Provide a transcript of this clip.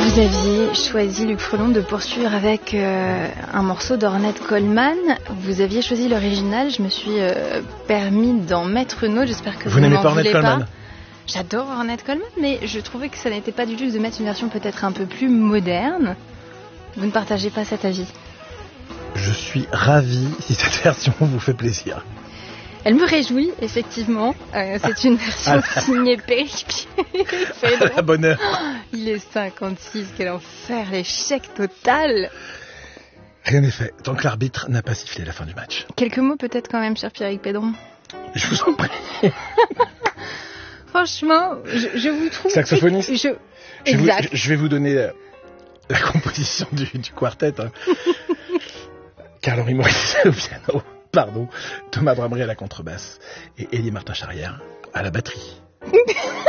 Vous aviez choisi, Luc Frelon, de poursuivre avec un morceau d'Ornette Coleman. Vous aviez choisi l'original, je me suis permis d'en mettre une autre, j'espère que vous n'aimez n'en pas voulez Ornette pas. Coleman? J'adore Ornette Coleman, mais je trouvais que ça n'était pas du luxe de mettre une version peut-être un peu plus moderne. Vous ne partagez pas cet avis? Je suis ravi si cette version vous fait plaisir. Elle me réjouit, effectivement. C'est une version signée Péric. La bonne heure. Il est 56, quel enfer, l'échec total. Rien n'est fait, tant que l'arbitre n'a pas sifflé la fin du match. Quelques mots peut-être quand même, cher Pierrick Pédron. Je vous en prie. Franchement, je vous trouve... Saxophoniste. Exact. Je vais vous donner la composition du quartet. Hein. Carl-Henri Maurice au piano. Thomas Bramery à la contrebasse et Elie Martin Charrière à la batterie.